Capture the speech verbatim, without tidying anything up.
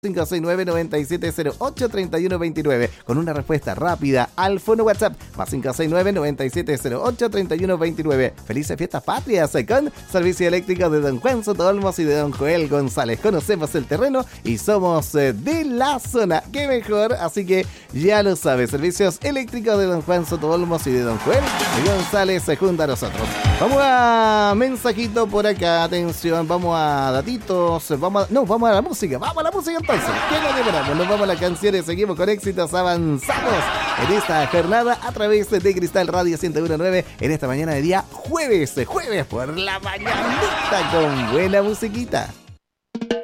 cinco seis nueve, nueve siete cero ocho, tres uno dos nueve con una respuesta rápida al fono WhatsApp más cinco seis nueve, nueve siete cero ocho, tres uno dos nueve. Felices fiestas patrias con Servicio Eléctrico de Don Juan Soto Olmos y de Don Joel González. Conocemos el terreno y somos de la zona. ¡Qué mejor! Así que ya lo sabes, Servicios Eléctricos de Don Juan Soto Olmos y de Don Joel González se junta a nosotros. Vamos a mensajito por acá, atención, vamos a datitos, vamos a, no, vamos a la música, vamos a la música entonces. ¿Qué es lo que esperamos? Nos vamos a las canciones, seguimos con éxitos avanzados en esta jornada a través de Cristal Radio ciento uno punto nueve en esta mañana de día jueves, jueves por la mañanita con buena musiquita.